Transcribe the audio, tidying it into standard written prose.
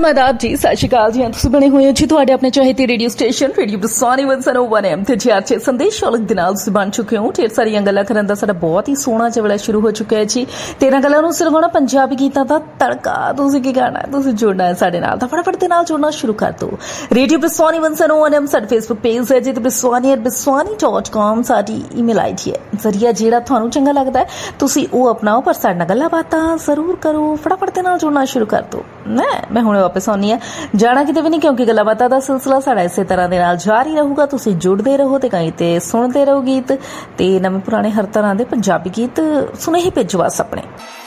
ਸਲਾਮ ਆਦਾਬ ਜੀ, ਸਤਿ ਸ਼੍ਰੀ ਅਕਾਲ ਜੀ। ਤੁਸੀਂ ਬਣੇ ਹੋਏ ਹੋ ਜੀ ਤੁਹਾਡੇ ਆਪਣੇ ਚਾਹੀਦੇ ਰੇਡੀਓ ਸਟੇਸ਼ਨ ਰੇਡੀਓ ਬਰਸਾਨੀ 101 FM ਤੇ ਜੀ ਅੱਜ ਸੰਦੇਸ਼ ਔਲਖ ਦੇ ਨਾਲ ਤੁਸੀਂ ਬਣ ਚੁੱਕੇ ਹੋ। ਢੇਰ ਸਾਰੀਆਂ ਗੱਲਾਂ ਕਰਨ ਦਾ ਸਾਡਾ ਬਹੁਤ ਹੀ ਸੋਹਣਾ ਜਿਹਾ ਸ਼ੁਰੂ ਹੋ ਚੁੱਕਿਆ ਹੈ ਜੀ। 13 ਗੱਲਾਂ ਨੂੰ ਸਿਰਗਾਉਣਾ ਪੰਜਾਬੀ ਗੀਤਾਂ ਦਾ ਤੜਕਾ। ਤੁਸੀਂ ਕੀ ਕਰਨਾ ਹੈ, ਤੁਸੀਂ ਜੁੜਨਾ ਹੈ ਸਾਡੇ ਨਾਲ ਤਾਂ ਫਟਾਫਟ ਦੇ ਨਾਲ ਜੁੜਨਾ ਸ਼ੁਰੂ ਕਰ ਦਿਓ। ਰੇਡੀਓ ਬਰਸਾਨੀ 101 FM ਸਾਡਾ ਫੇਸਬੁੱਕ ਪੇਜ ਹੈ ਜੀ ਤੇ brswani@brswani.com ਸਾਡੀ ਈਮੇਲ ਆਈਡੀ ਹੈ। ਜ਼ਰੀਆ ਜਿਹੜਾ ਤੁਹਾਨੂੰ ਚੰਗਾ ਲੱਗਦਾ ਹੈ ਤੁਸੀਂ ਉਹ ਅਪਣਾਓ, ਪਰ ਸਾਡੇ ਨਾਲ ਗੱਲਾਂ ਬਾਤਾਂ ਜ਼ਰੂਰ ਕਰੋ। ਫਟਾਫਟ ਦੇ ਨਾਲ ਜੁੜਨਾ ਸ਼ੁਰੂ ਕਰ ਦਿਓ। ਮੈਂ ਹੁਣੇ ਵਾਪਸ ਆਉਂਦੀ ਹਾਂ, ਜਾਣਾ ਕਿਤੇ ਵੀ ਨਹੀਂ, ਕਿਉਂਕਿ ਗੱਲਾਂ ਬਾਤਾਂ ਦਾ ਸਿਲਸਿਲਾ ਸਾਡਾ ਇਸੇ ਤਰ੍ਹਾਂ ਦੇ ਨਾਲ ਜਾਰੀ ਰਹੂਗਾ। ਤੁਸੀਂ ਜੁੜਦੇ ਰਹੋ ਤੇ ਕहीं ਤੇ ਸੁਣਦੇ ਰਹੋ ਗੀਤ ਤੇ ਨਵੇਂ ਪੁਰਾਣੇ ਹਰ ਤਰ੍ਹਾਂ ਦੇ ਪੰਜਾਬੀ ਗੀਤ ਸੁਨੇਹੇ ਭੇਜੋ ਬਸ ਆਪਣੇ।